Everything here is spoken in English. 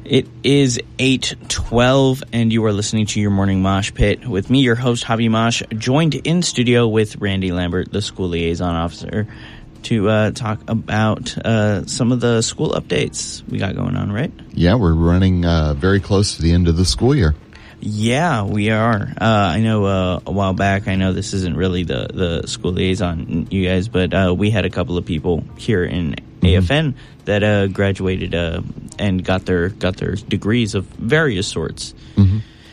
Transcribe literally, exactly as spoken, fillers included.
It is eight twelve, and you are listening to your Morning Mosh Pit with me, your host, Javi Mosh, joined in studio with Randy Lambert, the school liaison officer, to uh, talk about uh, some of the school updates we got going on, right? Yeah, we're running uh, very close to the end of the school year. Yeah, we are. Uh, I know uh, a while back, I know this isn't really the, the school liaison, you guys, but uh, we had a couple of people here in mm-hmm. A F N that uh, graduated uh, and got their got their degrees of various sorts. Mm-hmm.